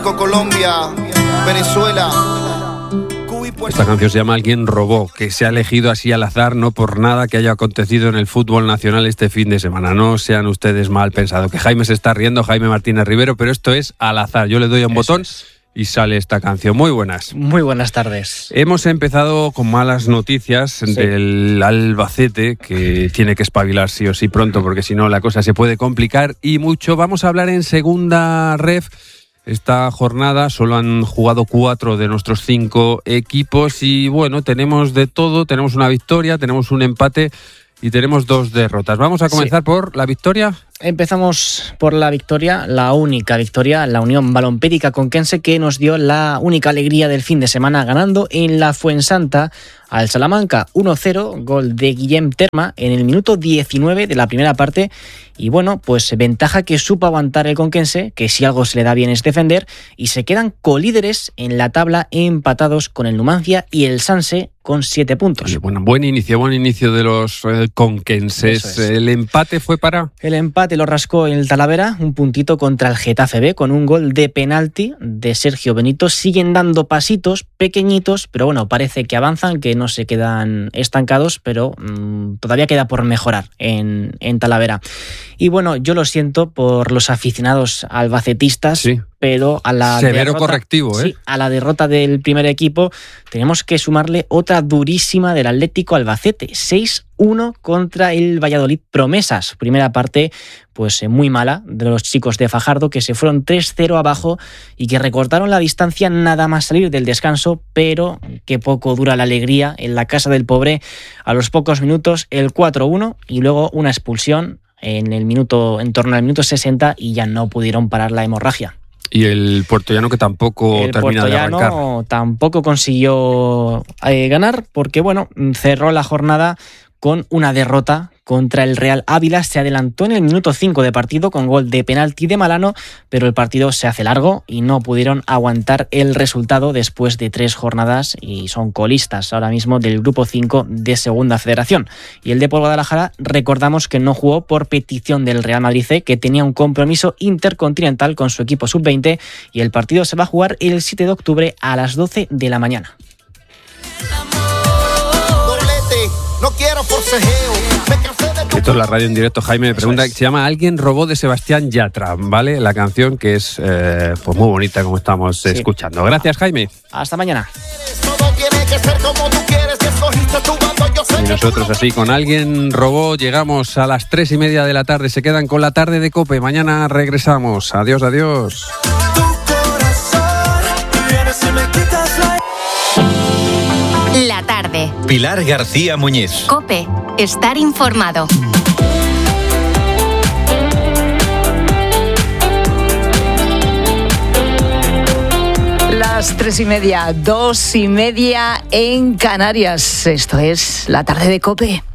Colombia, Venezuela. Esta canción se llama Alguien robó, que se ha elegido así al azar, no por nada que haya acontecido en el fútbol nacional este fin de semana. No sean ustedes mal pensados, que Jaime se está riendo, Jaime Martínez Rivero, pero esto es al azar. Yo le doy a un botón y sale esta canción. Muy buenas. Muy buenas tardes. Hemos empezado con malas noticias del Albacete, que tiene que espabilar sí o sí pronto, porque si no la cosa se puede complicar y mucho. Vamos a hablar en segunda ref. Esta jornada solo han jugado 4 de nuestros 5 equipos y bueno, tenemos de todo, tenemos una victoria, tenemos un empate y tenemos 2 derrotas. Vamos a comenzar por la victoria. Empezamos por la victoria, la única victoria, la Unión Balompédica Conquense, que nos dio la única alegría del fin de semana ganando en la Fuensanta al Salamanca 1-0, gol de Guillem Terma en el minuto 19 de la primera parte. Y bueno, pues ventaja que supo aguantar el Conquense, que si algo se le da bien es defender, y se quedan colíderes en la tabla empatados con el Numancia y el Sanse con 7 puntos. Bueno, buen inicio de los conquenses. El empate fue para... El empate lo rascó el Talavera, un puntito contra el Getafe B con un gol de penalti de Sergio Benito. Siguen dando pasitos pequeñitos, pero bueno, parece que avanzan, que no se quedan estancados, pero todavía queda por mejorar en Talavera. Y bueno, yo lo siento por los aficionados albacetistas, pero a la severo correctivo, sí, a la derrota del primer equipo tenemos que sumarle otra durísima del Atlético Albacete, 6-1 contra el Valladolid Promesas. Primera parte pues muy mala de los chicos de Fajardo, que se fueron 3-0 abajo y que recortaron la distancia nada más salir del descanso, pero que poco dura la alegría en la casa del pobre. A los pocos minutos el 4-1 y luego una expulsión en torno al minuto 60 y ya no pudieron parar la hemorragia. Y el puertollano que tampoco termina de arrancar. Tampoco consiguió ganar porque bueno, cerró la jornada con una derrota contra el Real Ávila. Se adelantó en el minuto 5 de partido con gol de penalti de Malano, pero el partido se hace largo y no pudieron aguantar el resultado después de 3 jornadas y son colistas ahora mismo del grupo 5 de Segunda Federación. Y el Depor Guadalajara, recordamos que no jugó por petición del Real Madrid C, que tenía un compromiso intercontinental con su equipo sub-20 y el partido se va a jugar el 7 de octubre a las 12 de la mañana. No quiero forcejeo. Esto es la radio en directo. Jaime me pregunta, se llama Alguien robó, de Sebastián Yatra, ¿vale? La canción que es pues muy bonita, como estamos escuchando. Gracias, Jaime. Hasta mañana. Y nosotros así, con Alguien robó, llegamos a las 3:30 de la tarde. Se quedan con la tarde de COPE. Mañana regresamos. Adiós, adiós. La tarde. Pilar García Muñiz. COPE. Estar informado. Las 3:30, 2:30 en Canarias. Esto es la tarde de COPE.